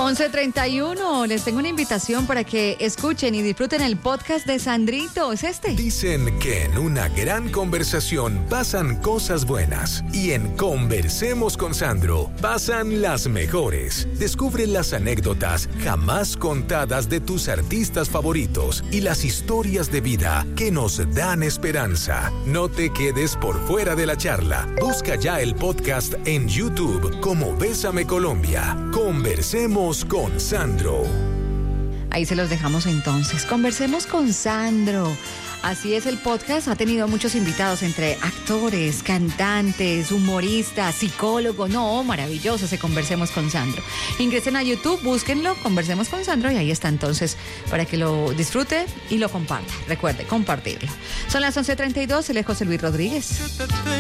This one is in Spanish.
11:31, les tengo una invitación para que escuchen y disfruten el podcast de Sandrito. ¿Es este? Dicen que en una gran conversación pasan cosas buenas y en Conversemos con Sandro pasan las mejores. Descubre las anécdotas jamás contadas de tus artistas favoritos y las historias de vida que nos dan esperanza. No te quedes por fuera de la charla. Busca ya el podcast en YouTube como Bésame Colombia. Conversemos con Sandro. Ahí se los dejamos entonces. Conversemos con Sandro. Así es el podcast, ha tenido muchos invitados entre actores, cantantes, humoristas, psicólogos. No, maravilloso ese Conversemos con Sandro. Ingresen a YouTube, búsquenlo, Conversemos con Sandro, y ahí está entonces para que lo disfrute y lo comparta. Recuerde, compartirlo. Son las 11:32, él es José Luis Rodríguez.